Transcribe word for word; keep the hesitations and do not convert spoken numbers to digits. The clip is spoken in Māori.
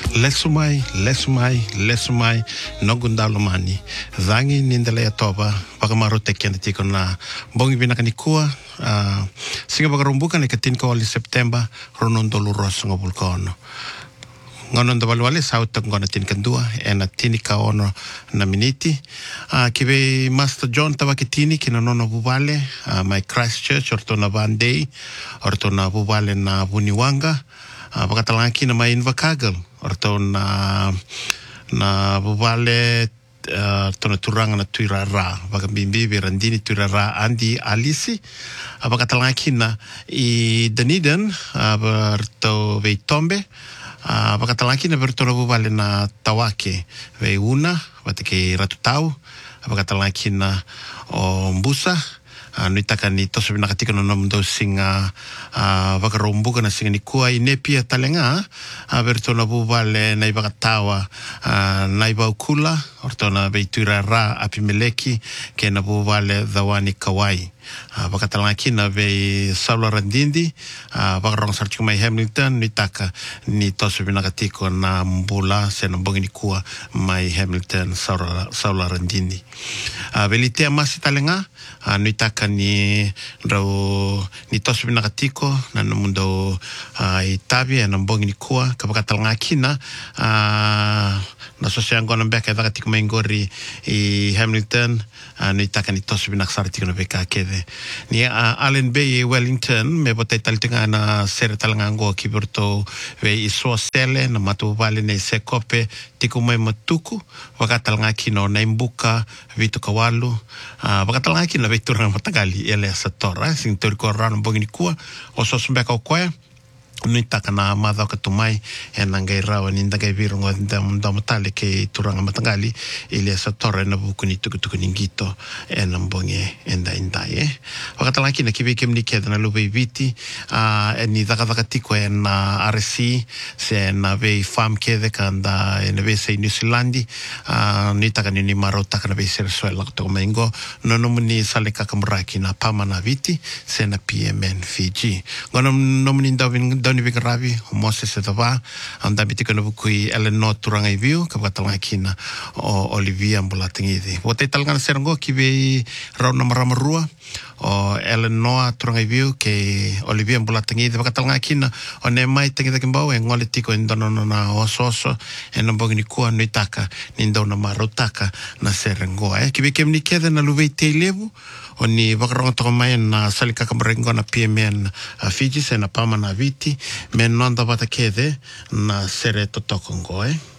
Lesumai, lesumai, lesumai, nogundalumani. Zangi nindale atoba, pakamaro tekian tiko na bongi binakanikua, uh, singa bagarumbuka ni katin ko wali September, ronon doluros ngobulkono. Ngonon dabalwale sautak ngona tin kandua, ena tini ka ono na miniti. Uh, kibe Master John tawakitini kinanono bubale, uh, my Christchurch, orto na Bandei, orto na bubale na Buniwanga, uh, pakatalaki na may invakagal, orto na na bubale uh, to na turanga na tuirara, bagambimbi berandini tuirara andi alisi, uh, pakatalaki na i Dunedin, uh, berto veitombe, Uh, pakatalaki na bertona bubale na Tawake ve una batike ratutau pakatalaki na o mbusa uh, nuitaka ni toso binakatika no nomdo singa uh, bakarombuka na singa ni kua inepia talenga uh, bertona bubale na ibakatawa uh, na ibaukula ortona beituira ra apimeleki ke na bubale dhawani kawai. Uh, pakatalaki na ve Saula Randindi, uh, bakarong sarchuk mai Hamilton, nitaka ni toso binakatiko na mbula se na bongi ni kua mai Hamilton Saula, Saula Randindi. Uh, Velitea masi talenga, uh, nitaka ni rau ni toso binakatiko na namundo uh, itabi na bongi ni kua kapakatalaki na uh, na sosiango na mbeka vakatiko mai ngori i Hamilton, uh, nitaka ni toso binakasartiko na beka kede. Ni uh, Allen Bay Wellington me botai taltinga na sere talangango kiberto ve iso sele na matu vale ne sekope tiku mai matuku wakatalanga kino na imbuka vitu kawalu uh, wakatalanga kino vitu na matagali ele satora sing turko rano bongini kua oso sumbeka okoya nitaka na madha katumai e nangai rawa ni ndagai virungo ndamatale ke turanga matangali ile sa torre na buku ni tukutuku ningito e nambonge enda indai eh wakatalaki na kibike mnike na lube viti a uh, ni daka daka tiko e na R C se na vei farm kede kanda e na vei se New Zealandi a uh, nitaka ni ni maro taka na vei se resuela kutoka maingo no nomuni sale kakamuraki na pama na viti se na P M N Fiji ngono nomuni ndawin Doni Vigaravi, Moses Etava, anda bitiko na bukui Eleanor Turanga Iviu, kapakatalanga kina o Olivia Mbulatingidi. Wote talanga na serango kibe rau na maramarua o Eleanor Turanga Iviu ke Olivia Mbulatingidi, pakatalanga kina o ne mai tangida kimbao e ngole tiko indono na ososo e nambongi ni kua nuitaka nindo na marutaka na serango. Eh? Kibe kemni kede na luwei te levu, o ni wakarongo toko mai na salika kamarengo na P M N uh, Fiji se na pama na viti me nonda wata kede na sere to toko ngo eh.